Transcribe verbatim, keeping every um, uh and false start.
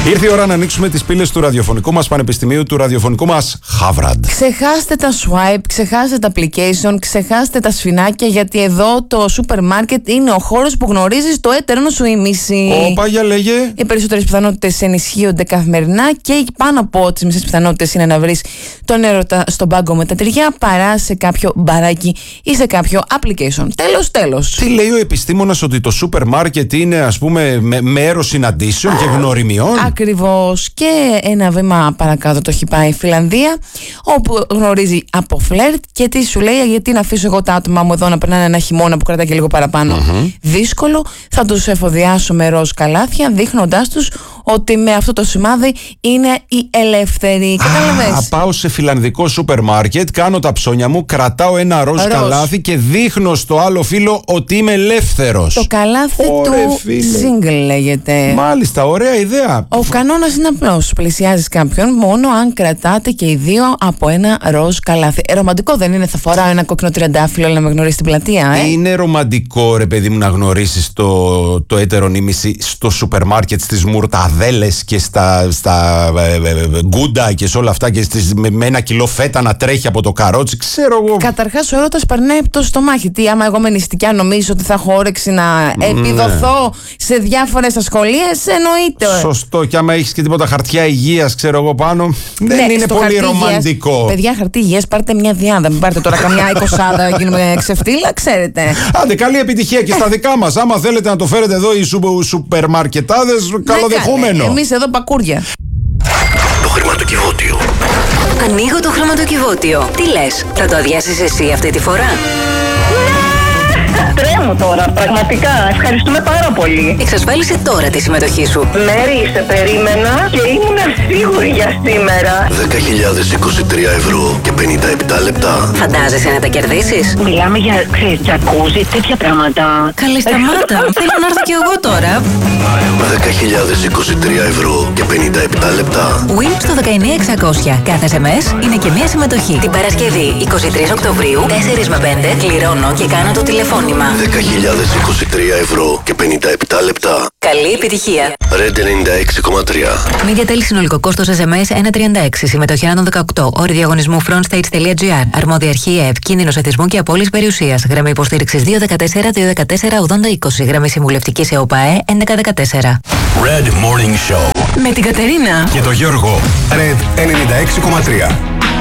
Ήρθε η ώρα να ανοίξουμε τις πύλες του ραδιοφωνικού μας πανεπιστημίου, του ραδιοφωνικού μας Χάβραντ. Ξεχάστε τα swipe, ξεχάστε τα application, ξεχάστε τα σφινάκια, γιατί εδώ το σούπερ μάρκετ είναι ο χώρος που γνωρίζεις το έτερο σου ήμιση. Όπα, για λέγε. Οι περισσότερες πιθανότητες ενισχύονται καθημερινά και πάνω από τις μισές πιθανότητες είναι να βρεις τον έρωτα στον πάγκο με τα τυριά παρά σε κάποιο μπαράκι ή σε κάποιο application. Τέλος, τέλος. Τι λέει ο επιστήμονας, ότι το σούπερ μάρκετ είναι, ας πούμε, με, μέρος συναντήσεων και γνωριμιών? Ακριβώς. Και ένα βήμα παρακάτω το έχει πάει η Φιλανδία, όπου γνωρίζει από φλερτ και τι σου λέει: γιατί να αφήσω εγώ τα άτομα μου εδώ να περνάνε ένα χειμώνα που κρατάει και λίγο παραπάνω mm-hmm. δύσκολο, θα τους εφοδιάσω με ροζ καλάθια, δείχνοντάς τους ότι με αυτό το σημάδι είναι οι ελεύθεροι. Κατάλαβες? Α, πάω σε φιλανδικό σούπερ μάρκετ, κάνω τα ψώνια μου, κρατάω ένα ροζ, ροζ. καλάθι και δείχνω στο άλλο φίλο ότι είμαι ελεύθερος. Το καλάθι Ωρε, του φίλε. Single λέγεται. Μάλιστα, ωραία ιδέα. Ο κανόνας είναι απλός. Πλησιάζεις κάποιον μόνο αν κρατάτε και οι δύο από ένα ροζ καλάθι. Ε, ρομαντικό δεν είναι? Θα φοράω ένα κόκκινο τριαντάφυλλο να με γνωρίσει στην πλατεία, ε? Είναι ρομαντικό, ρε παιδί μου, να γνωρίσεις το, το έτερο νήμιση στο σούπερ μάρκετ, στις μουρταδέλες και στα, στα ε, ε, γκούντα και σε όλα αυτά, και στις, με, με ένα κιλό φέτα να τρέχει από το καρότσι, ξέρω εγώ. Καταρχάς, ο έρωτας περνάει από το στομάχι. Τι, άμα εγώ με νηστικιά νομίζω ότι θα έχω όρεξη να επιδοθώ mm. σε διάφορες ασχολίες, εννοείται. Σωστό. Και άμα έχεις και τίποτα χαρτιά υγείας, ξέρω εγώ πάνω, δεν ναι, είναι πολύ ρομαντικό. Υγείας, παιδιά, χαρτί υγείας, πάρτε μια διάδα. Μην πάρτε τώρα καμιά εικοσάδα να γίνουμε ξεφτύλα, ξέρετε. Άντε, καλή επιτυχία και στα δικά μας. Άμα θέλετε να το φέρετε εδώ οι σούπερ μαρκετάδες, καλοδεχούμενο. Εμείς εδώ πακούρια. Το χρηματοκιβώτιο. Ανοίγω το χρηματοκιβώτιο. Τι λες, θα το αδειάσεις εσύ αυτή τη φορά? Τρέμω τώρα, πραγματικά. Ευχαριστούμε πάρα πολύ. Εξασφάλισε τώρα τη συμμετοχή σου. Μέρη, σε περίμενα και ήμουν σίγουρη για σήμερα. δέκα χιλιάδες είκοσι τρία ευρώ και πενήντα επτά λεπτά. Φαντάζεσαι να τα κερδίσεις? Μιλάμε για, ξέρεις, τζακούζι, τέτοια πράγματα. Καλέ, σταμάτα. Θέλω να έρθω κι εγώ τώρα. δέκα χιλιάδες είκοσι τρία ευρώ και πενήντα επτά λεπτά. Win στο δεκαεννιά εξακόσια. Κάθε ες εμ ες είναι και μία συμμετοχή. Την Παρασκευή εικοστή τρίτη Οκτωβρίου, τέσσερα με πέντε, κληρώνω και κάνω το τηλεφώνημα. δέκα χιλιάδες είκοσι τρία ευρώ και πενήντα επτά λεπτά. Καλή επιτυχία. Ρεντ ενενήντα έξι κόμμα τρία. Media Tel, συνολικό κόστος ες εμ ες ένα τριάντα έξι. Συμμετοχή άνω των δεκαοκτώ. Όροι διαγωνισμού frontstage.gr. Αρμόδια αρχή ΕΕΠ. Κίνδυνος εθισμού και απώλειας περιουσίας. Γραμμή υποστήριξης δύο δεκατέσσερα δύο δεκατέσσερα ογδόντα είκοσι. Γραμμή συμβουλευτικής ΕΟΠΑΕ έντεκα δεκατέσσερα. Red Morning Show. Με την Κατερίνα και τον Γιώργο. Ρεντ ενενήντα έξι κόμμα τρία.